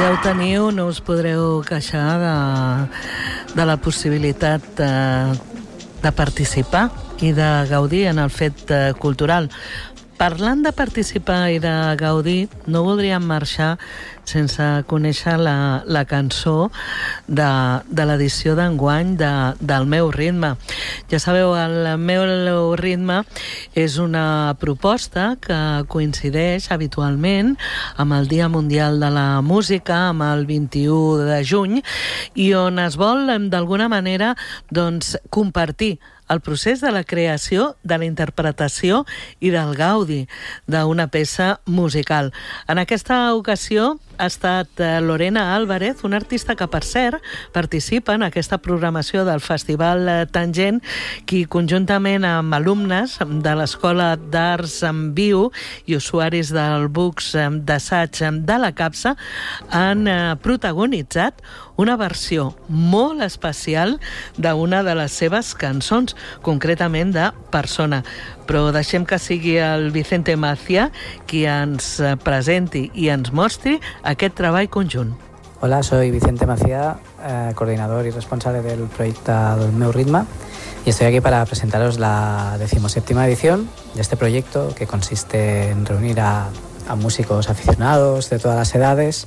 ja ho teniu, no us podreu queixar de la possibilitat de participar i de gaudir en el fet cultural. Parlant de participar i de gaudir, no voldríem marxar sense conèixer la cançó de l'edició d'enguany del Meu Ritme. Ja sabeu, el Meu Ritme és una proposta que coincideix habitualment amb el Dia Mundial de la Música, amb el 21 de juny, i on es vol, d'alguna manera, doncs, compartir el procés de la creació, de la interpretació i del gaudi d'una peça musical. En aquesta ocasió ha estat Lorena Álvarez, una artista que, per cert, participa en aquesta programació del Festival Tangent, qui, conjuntament amb alumnes de l'Escola d'Arts en Viu i usuaris del Books d'assaig de la Capsa, han protagonitzat una versió molt especial d'una de les seves cançons, concretament de Persona. Però deixem que sigui el Vicente Macià qui ens presenti i ens mostri aquest treball conjunt. Hola, soy Vicente Macià, coordinador y responsable del proyecto del Meu Ritme, y estoy aquí para presentaros la 17ª edición de este proyecto, que consiste en reunir a músicos aficionados de todas las edades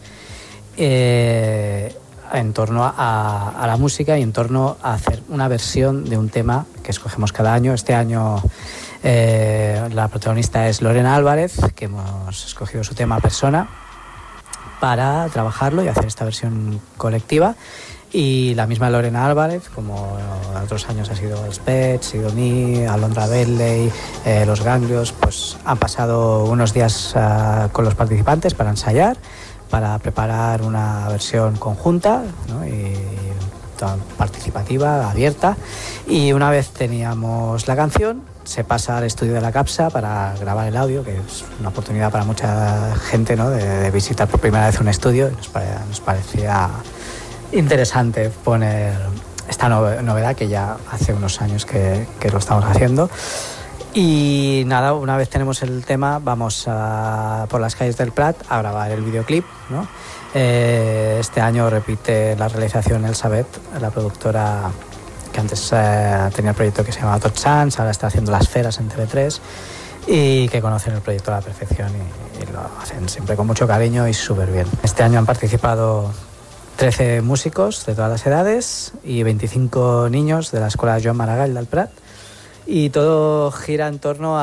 en torno a la música y en torno a hacer una versión de un tema que escogemos cada año. Este año la protagonista es Lorena Álvarez, que hemos escogido su tema Persona para trabajarlo y hacer esta versión colectiva. Y la misma Lorena Álvarez, como en otros años ha sido Spets, Sidoní, Alondra Bentley, Los Ganglios, pues han pasado unos días con los participantes para ensayar, para preparar una versión conjunta, ¿no? Y participativa, abierta. Y una vez teníamos la canción, se pasa al estudio de la Capsa para grabar el audio, que es una oportunidad para mucha gente, ¿no? de visitar por primera vez un estudio. Nos parecía interesante poner esta novedad, que ya hace unos años que lo estamos haciendo. Y nada, una vez tenemos el tema, vamos por las calles del Prat a grabar el videoclip, ¿no? Este año repite la realización Elsabet, la productora que antes tenía el proyecto que se llamaba Tots Sants, ahora está haciendo Las Feras en TV3, y que conocen el proyecto a la perfección y lo hacen siempre con mucho cariño y súper bien. Este año han participado 13 músicos de todas las edades y 25 niños de la Escuela Joan Maragall del Prat. Y todo gira en torno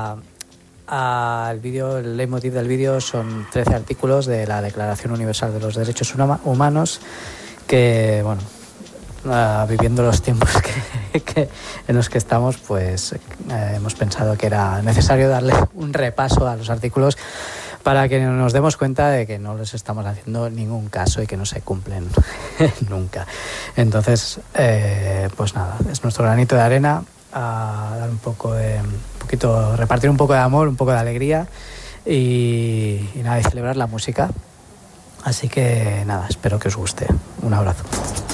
al vídeo. El leitmotiv del vídeo son 13 artículos de la Declaración Universal de los Derechos Humanos que, bueno, viviendo los tiempos en los que estamos, pues hemos pensado que era necesario darle un repaso a los artículos para que nos demos cuenta de que no les estamos haciendo ningún caso y que no se cumplen nunca. Entonces, pues nada, es nuestro granito de arena a dar repartir un poco de amor, un poco de alegría y nada, y celebrar la música. Así que nada, espero que os guste. Un abrazo.